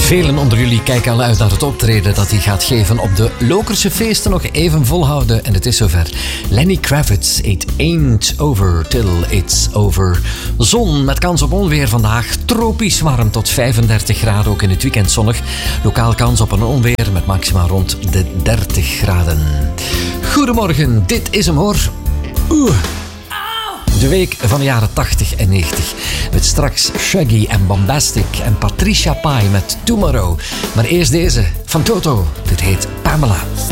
Velen onder jullie kijken al uit naar het optreden dat hij gaat geven op de Lokerse feesten. Nog even volhouden en het is zover. Lenny Kravitz, It Ain't Over Till It's Over. Zon met kans op onweer vandaag. Tropisch warm tot 35 graden, ook in het weekend zonnig. Lokaal kans op een onweer met maxima rond de 30 graden. Goedemorgen, dit is hem hoor. De week van de jaren 80 en 90. Met straks Shaggy en Bombastic en Patricia Pai met Tomorrow. Maar eerst deze van Toto. Dit heet Pamela.